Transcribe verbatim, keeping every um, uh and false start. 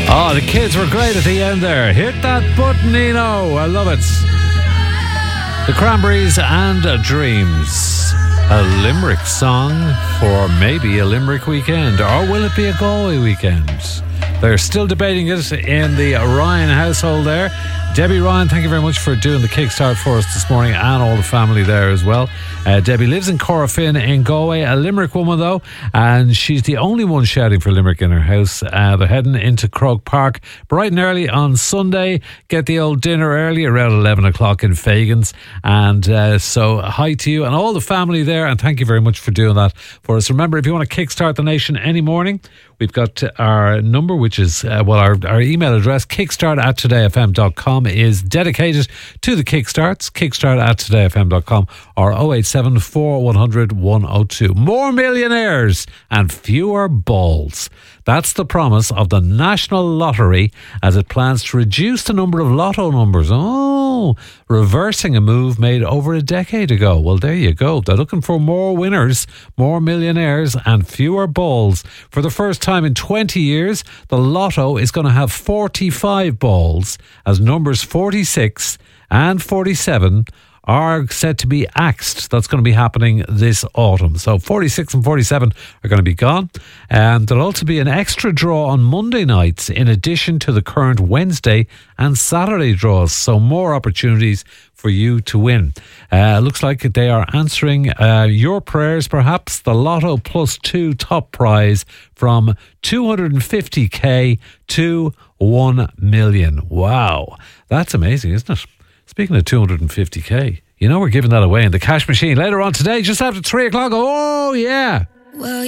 Oh, the kids were great at the end there. Hit that button, Nino. I love it. The Cranberries and Dreams. A Limerick song for maybe a Limerick weekend, or will it be a Galway weekend? They're still debating it in the Ryan household there. Debbie Ryan, thank you very much for doing the kickstart for us this morning, and all the family there as well. Uh, Debbie lives in Corofin in Galway, a Limerick woman though, and she's the only one shouting for Limerick in her house. Uh, they're heading into Croke Park bright and early on Sunday. Get the old dinner early around eleven o'clock in Fagan's. And uh, so hi to you and all the family there, and thank you very much for doing that for us. Remember, if you want to kickstart the nation any morning, we've got our number, which is, uh, well, our, our email address, kickstart at today f m dot com, is dedicated to the kickstarts, kickstart at today f m dot com, or oh eight seven, four one hundred, one oh two. More millionaires and fewer balls. That's the promise of the National Lottery as it plans to reduce the number of lotto numbers. Oh, reversing a move made over a decade ago. Well, there you go. They're looking for more winners, more millionaires and fewer balls. For the first time in twenty years, the lotto is going to have forty-five balls, as numbers forty-six and forty-seven are set to be axed. That's going to be happening this autumn. So forty-six and forty-seven are going to be gone. And there'll also be an extra draw on Monday nights in addition to the current Wednesday and Saturday draws. So more opportunities for you to win. Uh, looks like they are answering uh, your prayers, perhaps. The Lotto Plus two top prize from two hundred fifty k to one million. Wow. That's amazing, isn't it? Speaking of two hundred fifty k, you know we're giving that away in the cash machine later on today, just after three o'clock. Oh, yeah. Well,